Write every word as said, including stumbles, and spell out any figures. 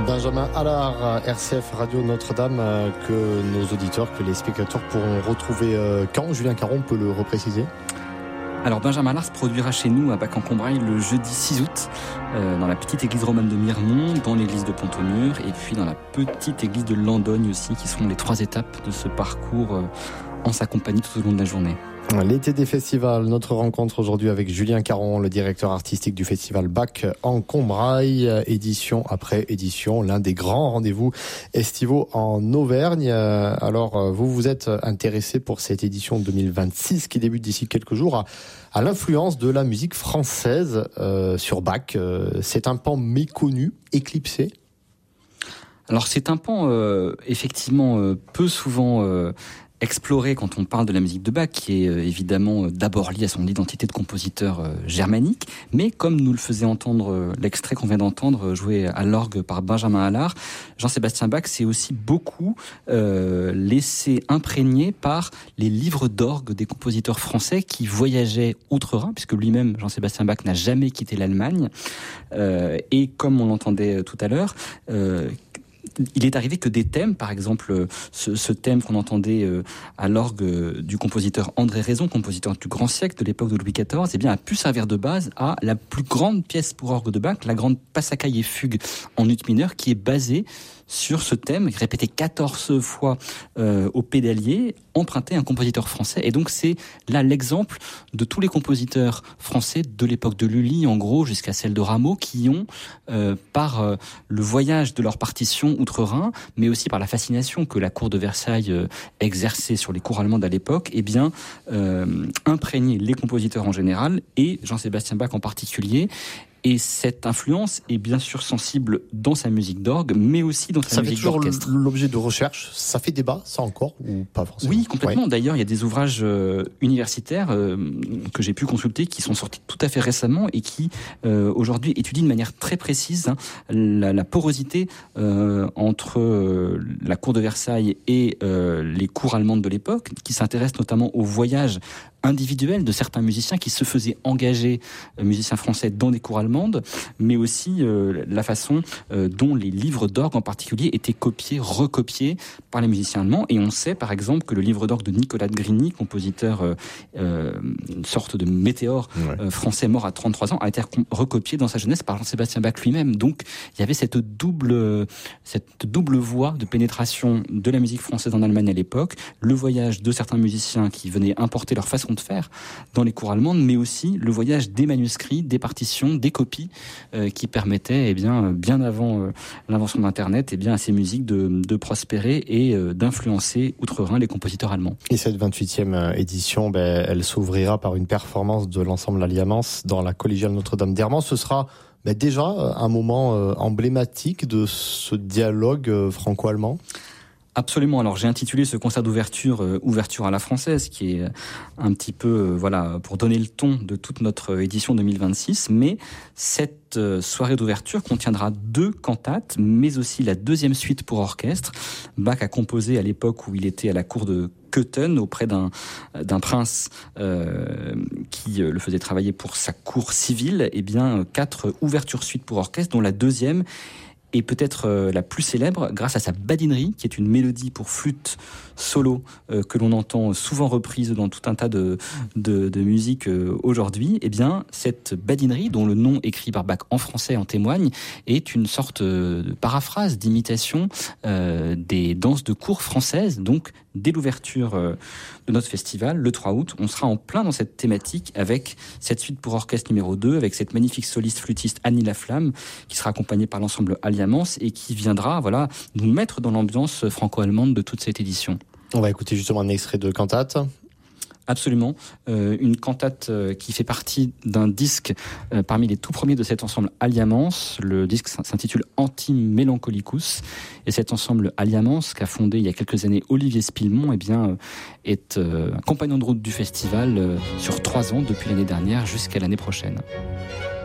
Benjamin Allard, R C F Radio Notre-Dame, que nos auditeurs, que les spectateurs pourront retrouver quand ? Julien Caron peut le repréciser ? Alors Benjamin Allard se produira chez nous à Bac-en-Combrailles le jeudi six août, euh, dans la petite église romane de Miremont, dans l'église de Pont-au-Mur et puis dans la petite église de Landogne aussi, qui seront les trois étapes de ce parcours euh, en sa compagnie tout au long de la journée. L'été des festivals, notre rencontre aujourd'hui avec Julien Caron, le directeur artistique du festival Bac-en-Combrailles, édition après édition, l'un des grands rendez-vous estivaux en Auvergne. Alors, vous vous êtes intéressé pour cette édition deux mille vingt-six qui débute d'ici quelques jours à, à l'influence de la musique française euh, sur Bach. C'est un pan méconnu, éclipsé. Alors, c'est un pan euh, effectivement euh, peu souvent euh, exploré quand on parle de la musique de Bach, qui est euh, évidemment euh, d'abord liée à son identité de compositeur euh, germanique, mais comme nous le faisait entendre euh, l'extrait qu'on vient d'entendre, euh, joué à l'orgue par Benjamin Allard, Jean-Sébastien Bach s'est aussi beaucoup euh, laissé imprégner par les livres d'orgue des compositeurs français qui voyageaient outre-Rhin, puisque lui-même, Jean-Sébastien Bach, n'a jamais quitté l'Allemagne, euh, et comme on l'entendait tout à l'heure, euh, il est arrivé que des thèmes, par exemple ce, ce thème qu'on entendait à l'orgue du compositeur André Raison, compositeur du grand siècle de l'époque de Louis quatorze, eh bien, a pu servir de base à la plus grande pièce pour orgue de Bach, la grande Passacaille et fugue en ut mineur, qui est basée sur ce thème, répété quatorze fois euh, au pédalier, emprunté à un compositeur français. Et donc c'est là l'exemple de tous les compositeurs français de l'époque de Lully, en gros, jusqu'à celle de Rameau, qui ont, euh, par euh, le voyage de leur partition outre-Rhin, mais aussi par la fascination que la cour de Versailles euh, exerçait sur les cours allemandes à l'époque, eh bien, euh, imprégné les compositeurs en général, et Jean-Sébastien Bach en particulier. Et cette influence est bien sûr sensible dans sa musique d'orgue, mais aussi dans sa ça musique d'orchestre. Ça fait toujours l'objet de recherche. Ça fait débat, ça encore, ou pas forcément ? Oui, complètement. Ouais. D'ailleurs, il y a des ouvrages euh, universitaires euh, que j'ai pu consulter, qui sont sortis tout à fait récemment et qui, euh, aujourd'hui, étudient de manière très précise hein, la, la porosité euh, entre euh, la cour de Versailles et euh, les cours allemandes de l'époque, qui s'intéressent notamment au voyage individuel de certains musiciens qui se faisaient engager, euh, musiciens français, dans des cours allemandes, mais aussi euh, la façon euh, dont les livres d'orgue en particulier étaient copiés, recopiés par les musiciens allemands. Et on sait par exemple que le livre d'orgue de Nicolas de Grigny, compositeur, euh, euh, une sorte de météore ouais. euh, français mort à trente-trois ans, a été recopié dans sa jeunesse par Jean-Sébastien Bach lui-même. Donc il y avait cette double, cette double voie de pénétration de la musique française en Allemagne à l'époque, le voyage de certains musiciens qui venaient importer leur façon de faire dans les cours allemandes, mais aussi le voyage des manuscrits, des partitions, des copies euh, qui permettaient, eh bien, bien avant euh, l'invention d'Internet, eh bien, à ces musiques de, de prospérer et euh, d'influencer outre-Rhin les compositeurs allemands. Et cette vingt-huitième édition, ben, elle s'ouvrira par une performance de l'ensemble Alliamance dans la collégiale Notre-Dame d'Hermans. Ce sera ben, déjà un moment euh, emblématique de ce dialogue euh, franco-allemand. Absolument. Alors j'ai intitulé ce concert d'ouverture euh, ouverture à la française, qui est un petit peu euh, voilà pour donner le ton de toute notre édition deux mille vingt-six. Mais cette euh, soirée d'ouverture contiendra deux cantates, mais aussi la deuxième suite pour orchestre. Bach a composé à l'époque où il était à la cour de Köthen auprès d'un d'un prince euh, qui le faisait travailler pour sa cour civile. Eh bien quatre ouvertures suites pour orchestre, dont la deuxième et peut-être euh, la plus célèbre grâce à sa badinerie, qui est une mélodie pour flûte solo euh, que l'on entend souvent reprise dans tout un tas de, de, de musique euh, aujourd'hui. Eh bien, cette badinerie, dont le nom écrit par Bach en français en témoigne, est une sorte de paraphrase, d'imitation euh, des danses de cour françaises. Donc, dès l'ouverture euh, de notre festival, le trois août, on sera en plein dans cette thématique avec cette suite pour orchestre numéro deux, avec cette magnifique soliste flûtiste Annie Laflamme, qui sera accompagnée par l'ensemble Alliamance et qui viendra voilà, nous mettre dans l'ambiance franco-allemande de toute cette édition. On va écouter justement un extrait de cantate. Absolument. Euh, une cantate euh, qui fait partie d'un disque euh, parmi les tout premiers de cet ensemble Alliamance. Le disque s'intitule Anti-Melancholicus. Et cet ensemble Alliamance, qu'a fondé il y a quelques années Olivier Spillemont, eh bien, euh, est euh, un compagnon de route du festival euh, sur trois ans, depuis l'année dernière jusqu'à l'année prochaine.